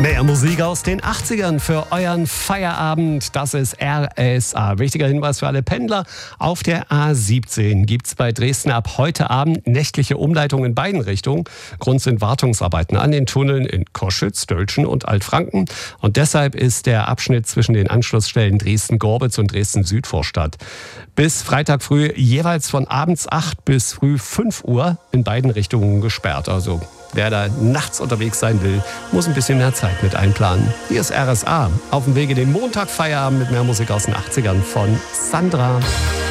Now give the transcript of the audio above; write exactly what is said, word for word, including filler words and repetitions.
Mehr Musik aus den achtzigern für euren Feierabend. Das ist R S A. Wichtiger Hinweis für alle Pendler. Auf der A siebzehn gibt es bei Dresden ab heute Abend nächtliche Umleitungen in beiden Richtungen. Grund sind Wartungsarbeiten an den Tunneln in Koschitz, Dölzschen und Altfranken. Und deshalb ist der Abschnitt zwischen den Anschlussstellen Dresden-Gorbitz und Dresden-Südvorstadt bis Freitag früh jeweils von abends acht bis früh fünf Uhr in beiden Richtungen gesperrt. Also wer da nachts unterwegs sein will, muss ein bisschen mehr Zeit mit einplanen. Hier ist R S A. Auf dem Wege den Montag Feierabend mit mehr Musik aus den achtzigern von Sandra.